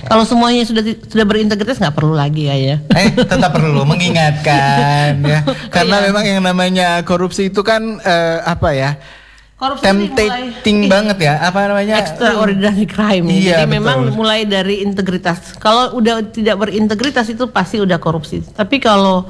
Kalau semuanya sudah berintegritas nggak perlu lagi ya. Tetap perlu mengingatkan ya. Karena memang yang namanya korupsi itu kan apa ya? Korupsi tempting banget ya, apa namanya? Extraordinary crime. Iya, jadi betul. memang mulai dari integritas. Kalau udah tidak berintegritas itu pasti udah korupsi. Tapi kalau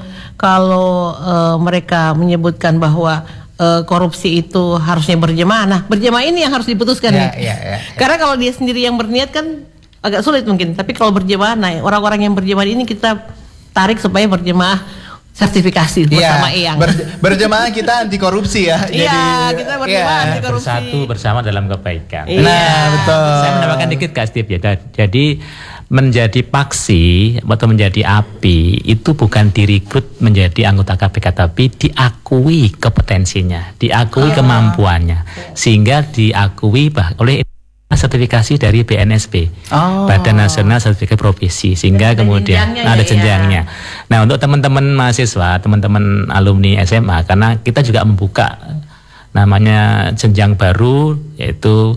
mereka menyebutkan bahwa korupsi itu harusnya berjamaah. Nah, berjamaah ini yang harus diputuskan nih. Ya. Karena kalau dia sendiri yang berniat kan agak sulit mungkin. Tapi kalau berjamaah, nah orang-orang yang berjamaah ini kita tarik supaya berjamaah sertifikasi bersama Eyang. Berjamaah kita anti korupsi ya. Iya, kita berjamaah anti korupsi. Bersatu bersama dalam kebaikan. Iya. Nah, betul. Saya menambahkan dikit Kak Steve ya. Jadi menjadi paksi atau menjadi api itu bukan direkrut menjadi anggota KPK, tapi diakui kompetensinya, diakui kemampuannya, sehingga diakui oleh sertifikasi dari BNSP, Badan Nasional Sertifikasi Profesi, sehingga kemudian ada jenjangnya. Nah, untuk teman-teman mahasiswa, teman-teman alumni SMA, karena kita juga membuka namanya jenjang baru, yaitu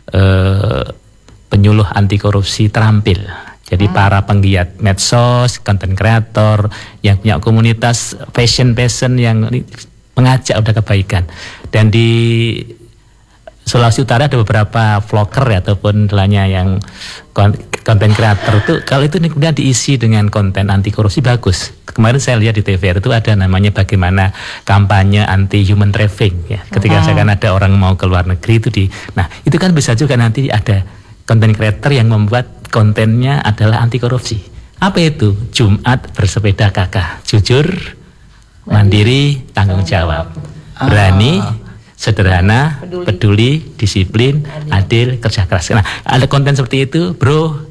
penyuluh anti korupsi terampil. Jadi para penggiat medsos, content creator yang punya komunitas passion yang mengajak udah kebaikan. Dan di Sulawesi Utara ada beberapa vlogger ya, ataupun istilahnya yang konten kreator itu, kalau itu kemudian diisi dengan konten anti korupsi bagus. Kemarin saya lihat di TVR itu ada namanya bagaimana kampanye anti human trafficking ya. Ketika misalkan ada orang mau ke luar negeri itu nah itu kan bisa juga nanti ada konten kreator yang membuat kontennya adalah anti korupsi. Apa itu? Jumat bersepeda kakak, jujur, mandiri, tanggung jawab, berani, sederhana, peduli, disiplin, adil, kerja keras. Nah, ada konten seperti itu, bro.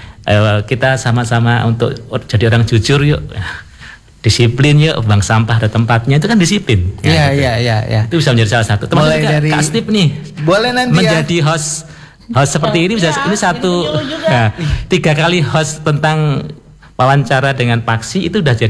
Kita sama-sama untuk jadi orang jujur yuk. Disiplin yuk, buang sampah ada tempatnya, itu kan disiplin. Iya. Itu bisa menjadi salah satu. Teman-teman dari Kak Steve nih, boleh nanti menjadi host seperti ini bisa. Ini satu, 3 kali host tentang wawancara dengan Paksi itu udah jadi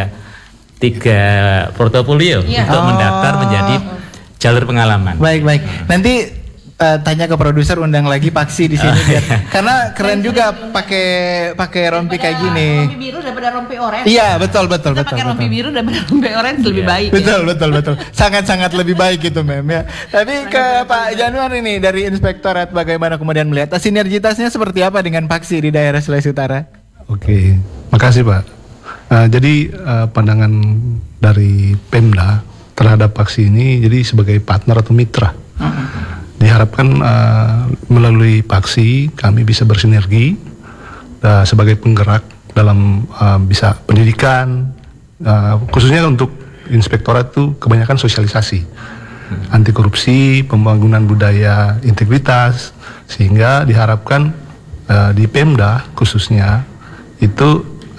tiga portofolio untuk mendaftar menjadi jalur pengalaman. Baik. Nanti tanya ke produser, undang lagi Paksi di sini karena keren juga pakai rompi kayak gini. Rompi biru daripada rompi oranye. Iya, betul. Pakai rompi biru daripada rompi oranye lebih baik. Betul. Sangat lebih baik itu, Mem ya. Tapi ke Pak Januar ini dari Inspektorat, bagaimana kemudian melihat sinergitasnya seperti apa dengan Paksi di daerah Sulawesi Utara? Oke, makasih Pak. Jadi pandangan dari Pemda terhadap Paksi ini jadi sebagai partner atau mitra. Diharapkan melalui Paksi kami bisa bersinergi sebagai penggerak dalam bisa pendidikan, khususnya untuk Inspektorat itu kebanyakan sosialisasi anti korupsi, pembangunan budaya integritas, sehingga diharapkan di Pemda khususnya itu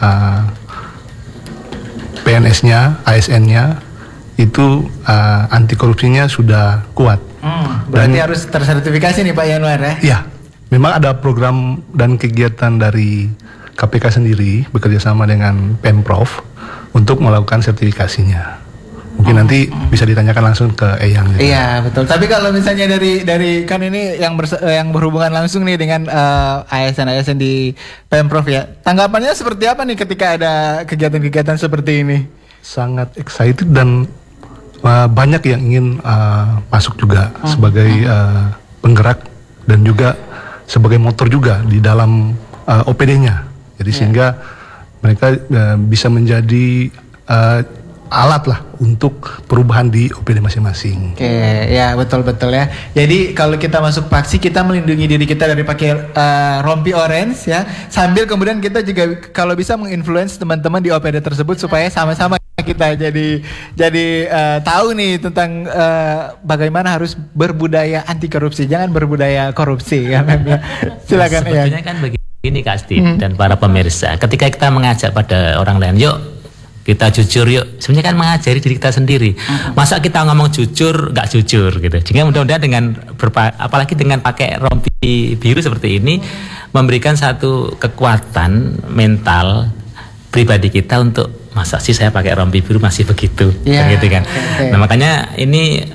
PNS-nya, ASN-nya itu anti korupsinya sudah kuat. Berarti harus tersertifikasi nih Pak Januar ya? Iya, memang ada program dan kegiatan dari KPK sendiri bekerja sama dengan Pemprov untuk melakukan sertifikasinya. Mungkin nanti bisa ditanyakan langsung ke Eyang. Iya, betul. Tapi kalau misalnya dari kan ini yang berhubungan langsung nih dengan ASN di Pemprov ya. Tanggapannya seperti apa nih ketika ada kegiatan-kegiatan seperti ini? Sangat excited dan banyak yang ingin masuk juga sebagai penggerak dan juga sebagai motor juga di dalam OPD-nya. Jadi sehingga mereka bisa menjadi alat lah untuk perubahan di OPD masing-masing. Oke, ya betul ya. Jadi kalau kita masuk Paksi, kita melindungi diri kita dari pakai rompi orange ya. Sambil kemudian kita juga kalau bisa menginfluence teman-teman di OPD tersebut supaya sama-sama kita jadi tahu nih tentang bagaimana harus berbudaya anti korupsi, jangan berbudaya korupsi ya. Silakan ya. Sebetulnya kan begini Kak Steve dan para pemirsa, ketika kita mengajak pada orang lain, yuk kita jujur yuk, sebenarnya kan mengajari diri kita sendiri. Masa kita ngomong jujur nggak jujur gitu. Sehingga mudah-mudahan dengan apalagi dengan pakai rompi biru seperti ini memberikan satu kekuatan mental pribadi kita untuk masa sih saya pakai rompi biru masih begitu, gitu kan. Nah makanya ini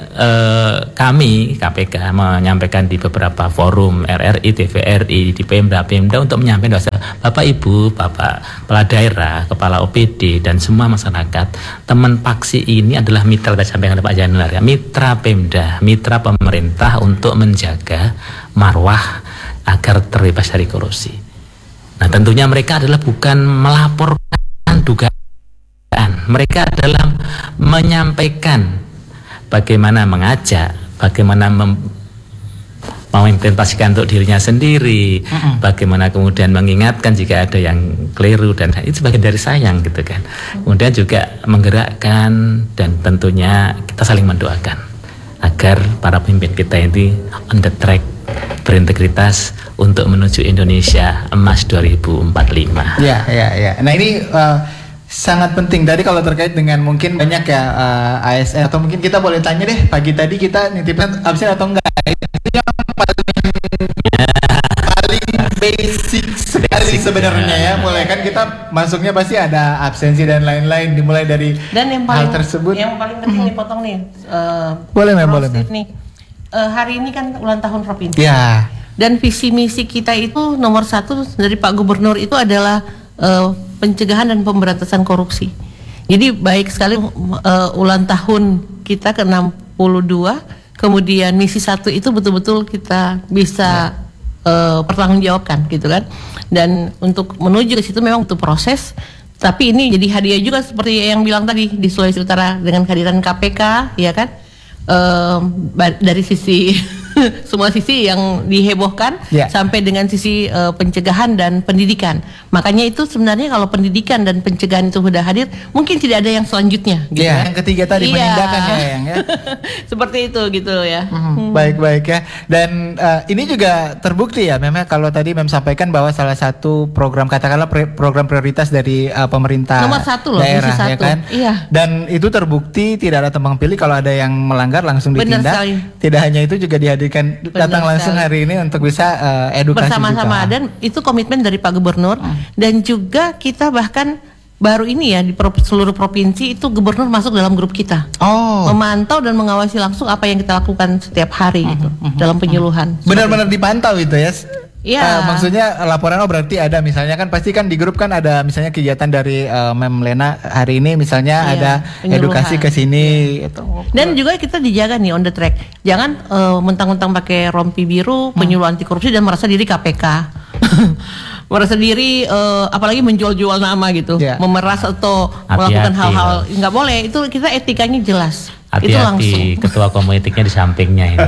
kami KPK menyampaikan di beberapa forum RRI, TVRI, di Pemda untuk menyampaikan bahwa Bapak Ibu, Bapak kepala daerah, kepala OPD dan semua masyarakat, teman Paksi ini adalah mitra, tadi sampaikan oleh Pak Januar ya, mitra Pemda, mitra pemerintah untuk menjaga marwah agar terbebas dari korupsi. Nah, tentunya mereka adalah bukan melaporkan dugaan, mereka adalah menyampaikan bagaimana mengajak, bagaimana mengimplementasikan untuk dirinya sendiri, bagaimana kemudian mengingatkan jika ada yang keliru, dan itu bagian dari sayang gitu kan. Kemudian juga menggerakkan, dan tentunya kita saling mendoakan agar para pemimpin kita ini on the track, berintegritas untuk menuju Indonesia Emas 2045. Ya. Nah ini sangat penting tadi kalau terkait dengan mungkin banyak ya ASN, atau mungkin kita boleh tanya deh, pagi tadi kita nitipkan absen atau enggak, itu yang paling basic sekali sebenarnya ya. Mulai kan kita masuknya pasti ada absensi dan lain-lain, dimulai dari dan yang hal paling, tersebut. yang paling penting nih, potong nih, boleh Mem, boleh Mem. nih. Hari ini kan ulang tahun provinsi. Ya. Dan visi misi kita itu nomor 1 dari Pak Gubernur itu adalah pencegahan dan pemberantasan korupsi. Jadi baik sekali ulang tahun kita ke-62, kemudian misi 1 itu betul-betul kita bisa pertanggungjawabkan gitu kan. Dan untuk menuju ke situ memang butuh proses. Tapi ini jadi hadiah juga seperti yang bilang tadi di Sulawesi Utara dengan kehadiran KPK, ya kan? Dari sisi semua sisi yang dihebohkan sampai dengan sisi pencegahan dan pendidikan. Makanya itu sebenarnya kalau pendidikan dan pencegahan itu sudah hadir, mungkin tidak ada yang selanjutnya. Gitu Ya, yang ketiga tadi penindakan ya, yang ya. Seperti itu gitu ya. Baik-baik ya. Dan ini juga terbukti ya, memang kalau tadi Mem sampaikan bahwa salah satu program, katakanlah program prioritas dari pemerintah nomor 1 loh, daerah misi 1. Ya kan. Iya. Dan itu terbukti tidak ada tebang pilih, kalau ada yang melanggar langsung ditindak. Tidak hanya itu, juga dihadirkan datang langsung hari ini untuk bisa edukasi bersama-sama juga. Dan itu komitmen dari Pak Gubernur. Dan juga kita bahkan baru ini ya di seluruh provinsi itu gubernur masuk dalam grup kita, memantau dan mengawasi langsung apa yang kita lakukan setiap hari gitu dalam penyuluhan. Benar-benar dipantau itu ya. Iya. Maksudnya laporan berarti ada, misalnya kan pasti kan di grup kan ada misalnya kegiatan dari Mem Lena hari ini misalnya ada edukasi ke sini gitu. Dan juga kita dijaga nih on the track. Jangan mentang-mentang pakai rompi biru penyuluh anti korupsi dan merasa diri KPK. Merasa diri apalagi menjual-jual nama gitu, memeras atau melakukan hal-hal nggak boleh. Itu kita etikanya jelas. Hati-hati, ketua komunitiknya di sampingnya ini.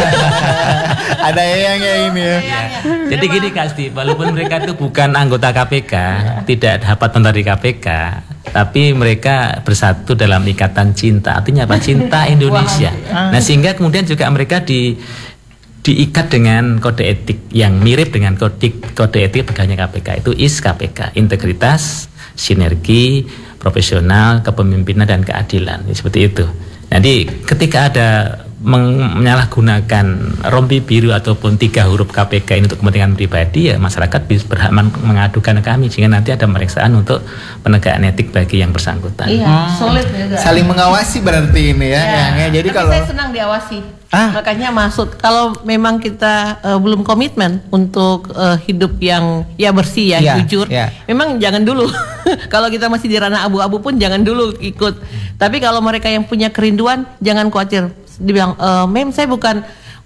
Ada yang ini ya. Jadi gini Kak Sti, walaupun mereka itu bukan anggota KPK, tidak dapat dari KPK, tapi mereka bersatu dalam ikatan cinta. Artinya apa? Cinta Indonesia. Nah, sehingga kemudian juga mereka diikat dengan kode etik yang mirip dengan kode etik pegawai KPK, itu KPK, integritas, sinergi, profesional, kepemimpinan dan keadilan. Seperti itu. Jadi ketika ada menyalahgunakan rompi biru ataupun 3 huruf KPK ini untuk kepentingan pribadi, ya masyarakat bisa berhak mengadukan ke kami, sehingga nanti ada pemeriksaan untuk penegakan etik bagi yang bersangkutan. Iya, solid juga. Saling mengawasi berarti ini ya. Jadi kalau saya senang diawasi. Makanya maksud kalau memang kita belum komitmen untuk hidup yang bersih ya, jujur. Memang jangan dulu. Kalau kita masih di ranah abu-abu pun jangan dulu ikut. Tapi kalau mereka yang punya kerinduan, jangan khawatir. Dibilang, Mem saya bukan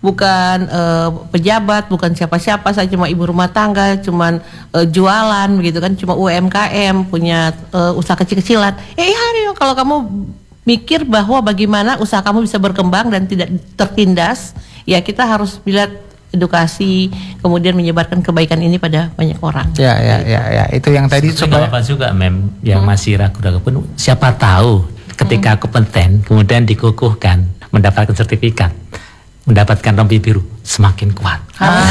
pejabat, bukan siapa-siapa, saya cuma ibu rumah tangga, cuma jualan begitu kan, cuma UMKM, punya usaha kecil-kecilan. Kalau kamu mikir bahwa bagaimana usaha kamu bisa berkembang dan tidak tertindas, ya kita harus lihat edukasi, kemudian menyebarkan kebaikan ini pada banyak orang. Ya, itu yang tadi supaya apa juga Mem, yang masih ragu-ragu pun siapa tahu ketika kompeten kemudian dikukuhkan, mendapatkan sertifikat, mendapatkan rompi biru, semakin kuat.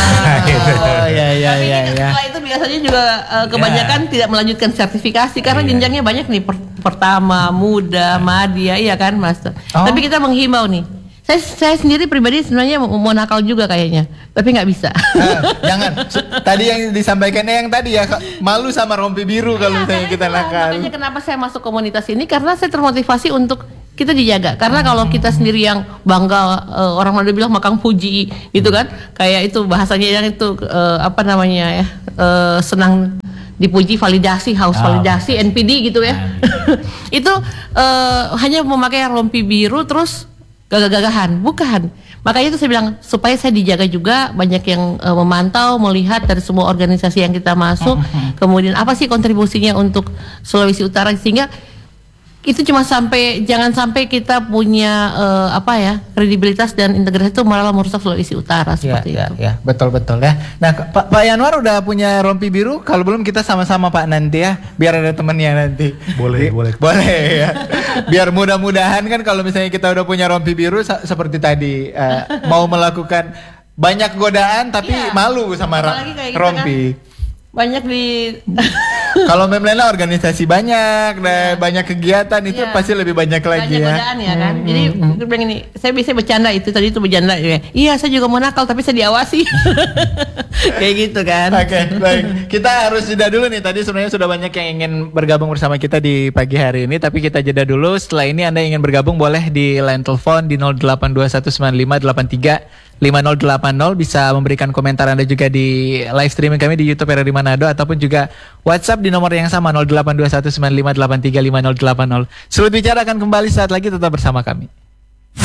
Setelah itu biasanya juga kebanyakan tidak melanjutkan sertifikasi karena jenjangnya banyak nih, pertama, muda, madya, iya kan Mas. Tapi kita menghimbau nih. Saya sendiri pribadi sebenarnya mau nakal juga kayaknya, tapi nggak bisa. Jangan. Tadi yang disampaikannya yang tadi ya, malu sama rompi biru kalau misalnya kita nakal. Makanya kenapa saya masuk komunitas ini, karena saya termotivasi untuk kita dijaga. Karena kalau kita sendiri yang bangga, orang Manado bilang makang puji gitu kan, kayak itu bahasanya yang itu apa namanya ya, senang dipuji, validasi, haus validasi, NPD gitu ya. Itu hanya memakai rompi biru terus gagah-gagahan, bukan. Makanya itu saya bilang supaya saya dijaga juga, banyak yang memantau, melihat dari semua organisasi yang kita masuk, kemudian apa sih kontribusinya untuk Sulawesi Utara, sehingga itu cuma jangan sampai kita punya apa ya, kredibilitas dan integritas itu malah merusak Sulawesi Utara seperti itu. Ya, betul ya. Nah, Pak Yanwar udah punya rompi biru? Kalau belum kita sama-sama Pak nanti ya, biar ada temennya nanti. Boleh. Boleh ya. Biar mudah-mudahan kan kalau misalnya kita udah punya rompi biru seperti tadi mau melakukan banyak godaan tapi malu sama Apalagi kayak kita rompi. Banyak di Kalau Memlena organisasi banyak dan banyak kegiatan itu Iya. pasti lebih banyak lagi banyak ya. godaan ya kan. Jadi aku bilang ini, saya bisa bercanda itu tadi itu bercanda ya. Iya, saya juga mau nakal tapi saya diawasi. Kayak gitu kan. Oke, baik. Kita harus jeda dulu nih. Tadi sebenarnya sudah banyak yang ingin bergabung bersama kita di pagi hari ini, tapi kita jeda dulu. Setelah ini Anda ingin bergabung boleh di line telepon di 082195835080, bisa memberikan komentar Anda juga di live streaming kami di YouTube RRI Manado, ataupun juga WhatsApp di nomor yang sama 082195835080. Sulit Bicara akan kembali saat lagi, tetap bersama kami.